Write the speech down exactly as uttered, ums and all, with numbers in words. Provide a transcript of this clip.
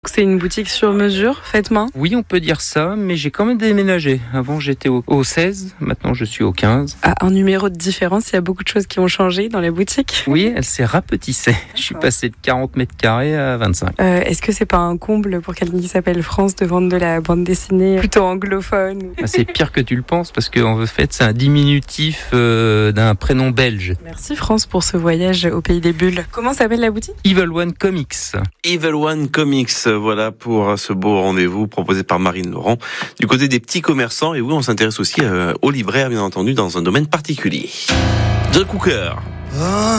C'est une boutique sur mesure, faite main. Oui, on peut dire ça, mais j'ai quand même déménagé. Avant, j'étais au, au seize, maintenant je suis au quinze. À un numéro de différence, il y a beaucoup de choses qui ont changé dans la boutique. Oui, elle s'est rapetissée. Je suis passé de quarante mètres carrés à vingt-cinq. Euh, est-ce que c'est pas un comble pour quelqu'un qui s'appelle France de vendre de la bande dessinée plutôt anglophone? Ah, c'est pire que tu le penses, parce qu'en fait, c'est un diminutif euh, d'un prénom belge. Merci France pour ce voyage au pays des bulles. Comment s'appelle la boutique? Evil One Comics. Evil One Comics, voilà pour ce beau rendez-vous proposé par Marine Laurent du côté des petits commerçants. Et oui, on s'intéresse aussi euh, aux libraires, bien entendu, dans un domaine particulier. Joe Cooker.